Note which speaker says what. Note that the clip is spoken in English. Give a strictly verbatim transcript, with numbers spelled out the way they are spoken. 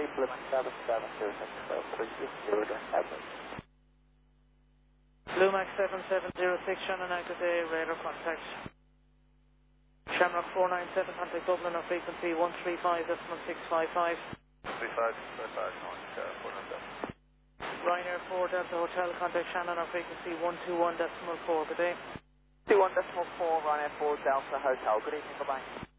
Speaker 1: Plymouth seven seven zero six zero three zero seven.
Speaker 2: Blue Max seven seven zero six, Shannon out today, radar contact. Shamrock four nine seven, contact Dublin on frequency one three five decimal six five five.
Speaker 3: three five five five, four nine seven.
Speaker 2: Ryanair four Delta Hotel, contact Shannon on frequency one two one decimal four, good day.
Speaker 1: two one decimal four, Ryanair four Delta Hotel, good evening, bye-bye.